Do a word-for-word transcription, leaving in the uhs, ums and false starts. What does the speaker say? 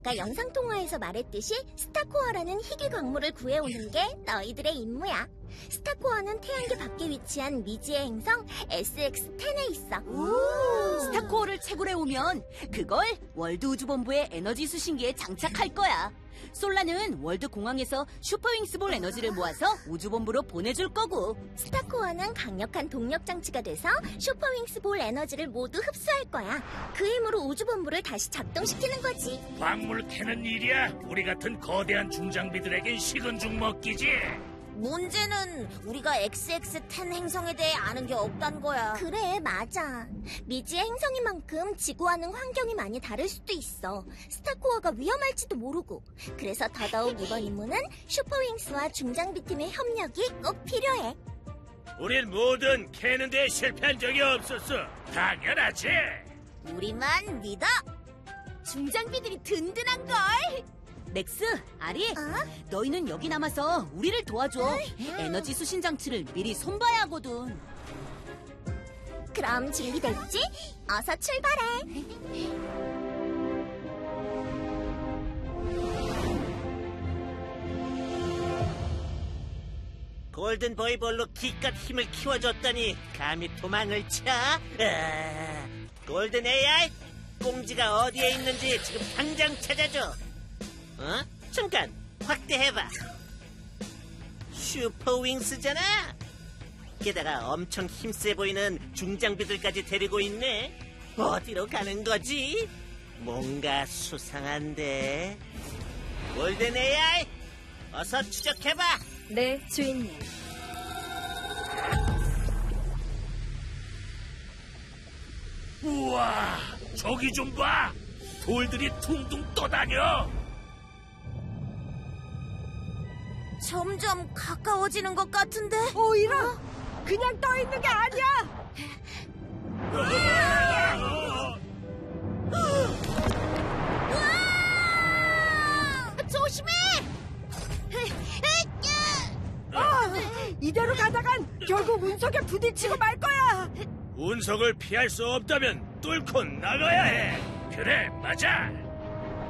아까 영상통화에서 말했듯이 스타코어라는 희귀 광물을 구해오는 게 너희들의 임무야. 스타코어는 태양계 밖에 위치한 미지의 행성 에스엑스 텐에 있어. 스타코어를 채굴해 오면 그걸 월드 우주본부의 에너지 수신기에 장착할 거야. 솔라는 월드 공항에서 슈퍼윙스볼 에너지를 모아서 우주본부로 보내줄 거고, 스타코어는 강력한 동력 장치가 돼서 슈퍼윙스볼 에너지를 모두 흡수할 거야. 그 힘으로 우주본부를 다시 작동시키는 거지. 광물 캐는 일이야. 우리 같은 거대한 중장비들에겐 식은 죽 먹기지. 문제는 우리가 엑스엑스 텐 행성에 대해 아는 게 없단 거야. 그래, 맞아. 미지의 행성인 만큼 지구와는 환경이 많이 다를 수도 있어. 스타코어가 위험할지도 모르고. 그래서 더더욱 이번 임무는 슈퍼윙스와 중장비팀의 협력이 꼭 필요해. 우린 뭐든 캐는 데 실패한 적이 없었어. 당연하지. 우리만 믿어. 중장비들이 든든한걸. 렉스, 아리, 어? 너희는 여기 남아서 우리를 도와줘. 에너지 수신 장치를 미리 손봐야 하거든. 그럼 준비됐지? 어서 출발해. 골든보이볼로 기껏 힘을 키워줬더니 감히 도망을 쳐? 아, 골든 에이아이, 꽁지가 어디에 있는지 지금 당장 찾아줘. 어? 잠깐 확대해봐. 슈퍼윙스잖아. 게다가 엄청 힘세 보이는 중장비들까지 데리고 있네. 어디로 가는 거지? 뭔가 수상한데. 골든 에이아이, 어서 추적해봐. 네, 주인님. 우와, 저기 좀 봐. 돌들이 둥둥 떠다녀. 점점 가까워지는 것 같은데? 오이라! 그냥 떠 있는 게 아니야! 조심해! 아, 이대로 가다간 결국 운석에 부딪히고 말 거야! 운석을 피할 수 없다면 뚫고 나가야 해. 그래, 맞아.